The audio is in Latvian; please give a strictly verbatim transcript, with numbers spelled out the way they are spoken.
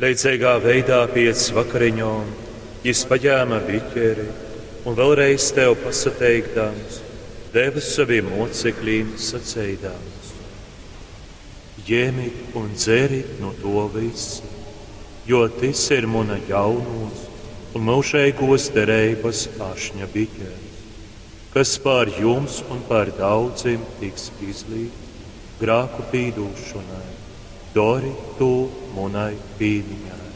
Leidzīgā veidā pēc vakariņām Jis paņēma biķeri un vēlreiz tev pasateikdams, deva saviem mocekļiem sacīdams: Ņemiet un dzeriet no to visi, jo tas ir mana jaunos un mūžīgos derības ašņa biķeris, kas pār jums un pār daudziem tiks izlīts grāku pīdūšanai. Dori to manai pīdiņai.